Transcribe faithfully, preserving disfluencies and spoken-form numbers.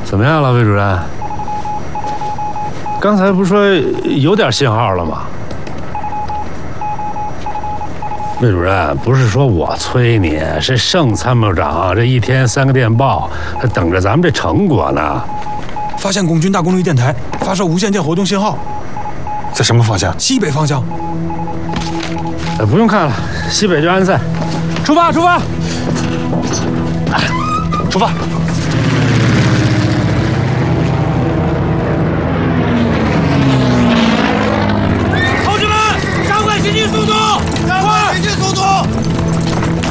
怎么样了，魏主任？刚才不是说有点信号了吗？魏主任，不是说我催你，是盛参谋长这一天三个电报，他等着咱们这成果呢。 发现共军大功率电台发射无线电活动信号， 在什么方向？ 西北方向。 呃，不用看了，西北就安塞，出发，出发， 出发。